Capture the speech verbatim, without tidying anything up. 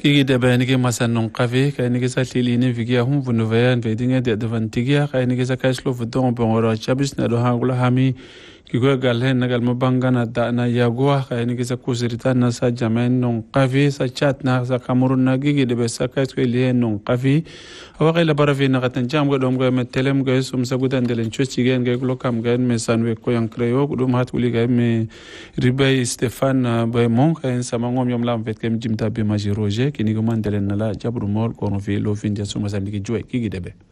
Kiki de ba nige masan non kafe ka nige sa tili ne vigia hum vunu vayan ve dinge de devantigia ka nige sa kaislo fudon bongoro chabis na do hangula hami kiko galhen na gal mabanga na da na yagwa ka nige sa kusirita na sa jamen non kafe sa chat na sa kamurun na gigi de sa kaislo lihen non kafe awa la barafi na katan jam ga dom ga metelem ga sum sa gudan delen chochi gen ga glokam ga me sanwe ko yang kreo dum hat wuli ga me ribay Stefan bay mon ka en sama ngom yom lam vet kem jimta be maji roger kini go mandelen na la jabru mol ko no fi lo fin ja suma sandiki joy kigi debe